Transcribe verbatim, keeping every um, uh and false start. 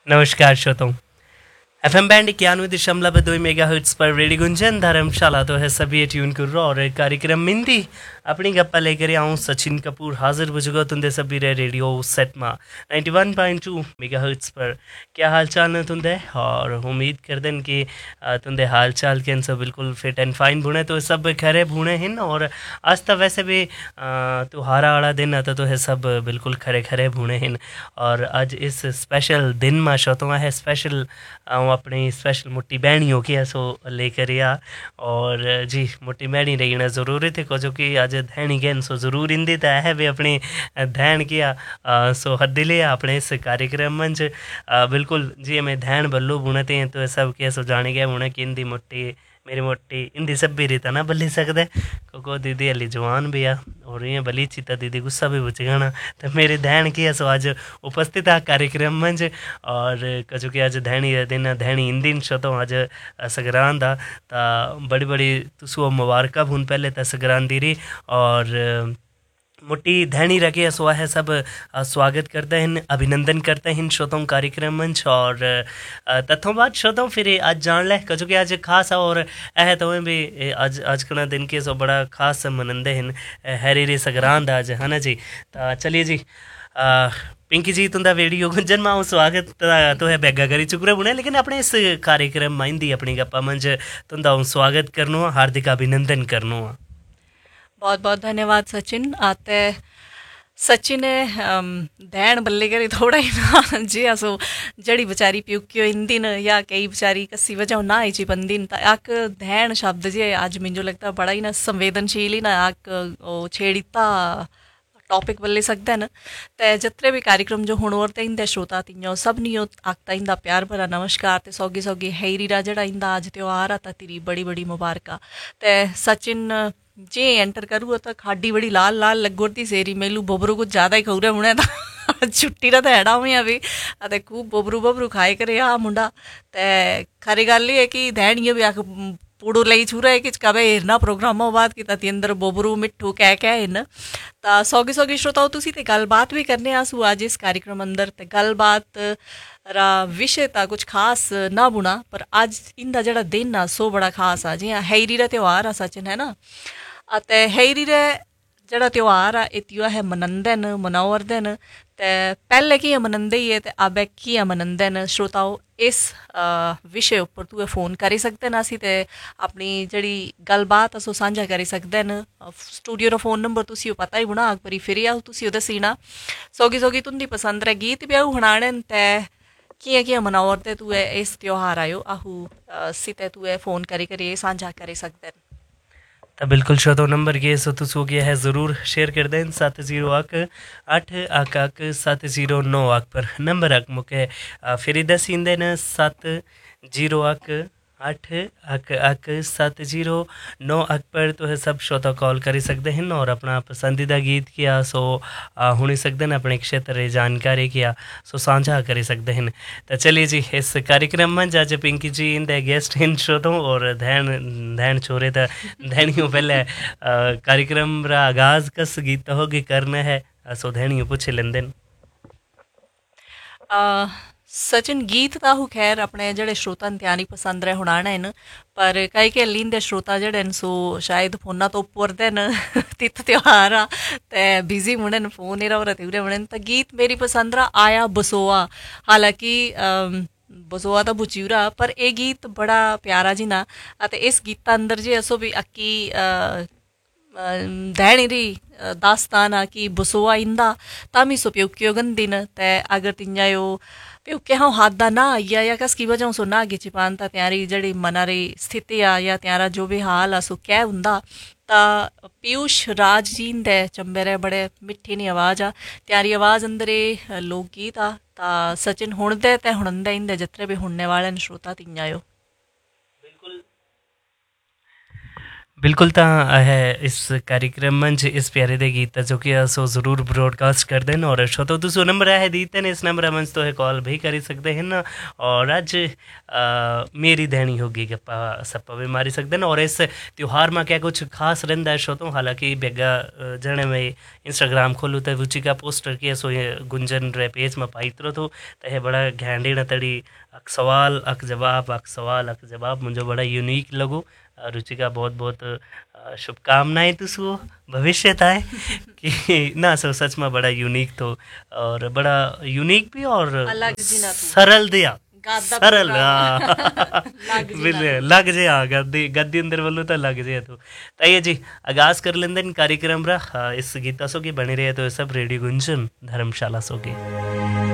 नमस्कार श्रोताओं। F M band इक्यानवे दशमलव दो मेगा हर्ट्स पर रेडियो गुंजन धर्मशाला तो है सभी ट्यून कर रहा और कार्यक्रम मिंदी अपनी गप्पा लेकर आऊँ सचिन कपूर हाजिर बुजुर्ग तुंदे सभी रे रेडियो सेट में ninety one point two mega hertz पर। क्या हाल चाल न तुंदे और उम्मीद कर दें कि तुंदे हाल चाल के सब बिल्कुल फिट एंड फाइन बुने तो सब खरे बुने हैं। और आज तो वैसे भी त्योहारा वाला दिन आता तो है सब बिल्कुल खरे खरे बुने हैं। और आज इस स्पेशल दिन में श्रोताओं है स्पेशल अपनी स्पेशल मोटी बहनियों की सो लेकर आ। और जी मोटी बहनी रहना ज़रूरी थे को जो कि आज धैनी गहन सो ज़रूर इंदी तो है भी अपनी धैन किया सो हद ले अपने इस कार्यक्रम मंच बिल्कुल जी मैं धैन बल्लू बुनते हैं तो सब क्या सो जाने गया बुने कि इंदी मोटी मेरी मोटी इंदी सब भी रीता ना बल्ली सकते क्योंकि दीदी अली जवान भी आ और ये बली चीता दीदी गुस्सा भी बुझ गाना तो मेरे धैन की सो आज उपस्थित आ कार्यक्रम मंच। और कजो कि आज धैनी दिन धैनी इन दिन शतो आज सगरांद आ ता बड़ी बड़ी तुसो मुबारक भून पहले ता सगरांद दी और मोटी धैनी रखे सो है सब स्वागत करते हैं अभिनंदन करते हैं श्रोताओं कार्यक्रम मंच। और तथों बाद श्रोताओं फिर आज जान ले कजो कि आज खास और अह तो भी आज आज का दिन के सो बड़ा खास मनंदे हैं हैरी रे सगरांद आज है ना जी। तो चलिए जी आ, पिंकी जी तुंदा वीडियो गुंजन मां स्वागत तो है बैगा करी चुकरे बुने लेकिन अपने इस कार्यक्रम माइंदी अपनी गप्पा मंच तुंदा स्वागत करनो हार्दिक अभिनंदन करनो। बहुत बहुत धन्यवाद सचिन आते सचिन दैन बल्ले करी थोड़ा ही ना जी असो जड़ी बेचारी प्यूक्यो इन दिन या कई बेचारी कसी वजह ना आई जी बंदिन ता आक दैन शब्द जी आज मुझे लगता बड़ा ही ना संवेदनशील ही ना आक छेड़ीता टॉपिक बल्ले सकते हैं ते जितने भी कार्यक्रम जो हुण औरते इंदे श्रोता तियो सब नियो आखता इंदा प्यार भरा नमस्कार ते सौगी सौगी हैरी रा जड़ा इंदा आज त्योहार आता तेरी बड़ी बड़ी मुबारक ते सचिन जे एंटर करूँ तो खाडी बड़ी लाल लाल लगोरती सेरी मेलू बोबरू कुछ ज़्यादा ही खौरे होने था छुट्टी रा तो हैड़ा हुई अभी अते खूब बोबरू बोबरू खाए करे आ मुंडा ते खरी गल है कि दैनियो भी आख पूड़ो लई छूरा है कि कबे हिरना प्रोग्रामों बाद कि ती अंदर बोबरू मिठू कह कह हिन ता सौगी सौगी श्रोताओ तुसी ते गलबात भी करने आसू आज इस कार्यक्रम अंदर ते गलबात रा विषय ता कुछ खास ना बुना पर आज इंदा जड़ा दिन आ सो बड़ा खास आ जियां हैरी रा त्योहार आ सचिन है ना अते हैरी रे जड़ा त्योहार आ इतियो है मनंदे न मनावरदे न ते पहले की मनंदे ही है ते अब की मनंदे न श्रोताओ इस विषय उपर तू फोन करी सकते न असी ते अपनी जड़ी गलबात असो सांझा करी सकते न। स्टूडियो रा फोन नंबर तुसी पता ही बुना अक बारी फिर आओ तुसी दसीना सौगी सौगी तुंदी पसंद रे गीत भी आओ हणाने ते किया किया मनावरदे तू इस त्योहार आयो आहू सीते तू फोन करी करी सांझा करी सकते न। तो बिल्कुल श्रोतो नंबर के सो तुस हो गया है ज़रूर शेयर कर दें सात जीरो अक अठ अक अक सात जीरो नौ अक पर नंबर अक मुके फिर दसी देन सात जीरो अक अठ अक अक सात जीरो नौ अक पर तो है सब श्रोता कॉल कर सकते हैं और अपना पसंदीदा गीत किया सो होनी सकते हैं अपने क्षेत्र जानकारी किया सो साझा कर सकते हैं। तो चलिए जी इस कार्यक्रम में आज पिंकी जी इन गेस्ट इन श्रोतों और ध्यान ध्यान छोरे तो धैनियों पहले कार्यक्रम रा आगाज कस गीत होगी करना है सो धैनियों पूछे लेन सचिन गीत ताहू खैर अपने जड़े श्रोता त्यानी पसंद रहे हुणाना है पर कई के लींदे श्रोता जड़े सो शायद फोना तो उपर देन तिथ त्योहार आ ते बिजी मुड़े फोन ही रहा तीवरे मुड़े तो गीत मेरी पसंद रहा आया बसोआ हालांकि बसोआ तो बुचिवरा पर ये गीत बड़ा प्यारा जी ना अते इस गीता अंदर जी असो भी अक्की दैनी री दास्तान आ कि बसोआ इंदा तामी सो प्योक्यो गंदिन ते अगर तिंजायो प्योके हाँ हादा ना आइया या कस की वजह सो ना गिची पानता त्यारी जड़ी मना री स्थिति आ या त्यारा जो भी हाल आ सो क्या हुंदा ता पीयूष राज जी इंदे चंबेरे बड़े मिठी नी आवाज आ त्यारी आवाज अंदर लोकगीत आ ता सचिन हुणदे ते हुणंदे इंदे जितने भी हुणने वाले श्रोता तिंजायो। बिल्कुल ਤਾਂ ਹੈ ਇਸ कार्यक्रम मंच इस प्यारे दे गीत जो कि सो ज़रूर ब्रॉडकास्ट कर देन और श्रोतो तुसो नंबर है दीते ने इस नंबर मंच तो है कॉल भी करी सकते हैं ना और अज मेरी देनी होगी गप्पा सप्पा भी मारी सकते हैं और इस त्यौहार में क्या कुछ खास रहता है श्रोतों हालांकि बेगा जने में इंस्टाग्राम खोलूँ तो रुचि का पोस्टर किया सो ये गुंजन रे पेज में पाइत्रो तो है बड़ा घैंडी न तड़ी अक सवाल अक जवाब अक सवाल अक जवाब मुझे बड़ा यूनिक लगो रुचिका बहुत बहुत शुभकामनाएं तुसो भविष्य ताए कि ना सो सच में बड़ा यूनिक तो और बड़ा यूनिक भी और सरल दिया सरल लग जे आ गद्दी गद्दी अंदर बोलो तो लग जे तो ताइए जी आगाज कर लेंदे कार्यक्रम रहा इस गीता सो की बने रहे तो सब रेडियो गुंजन धर्मशाला सो के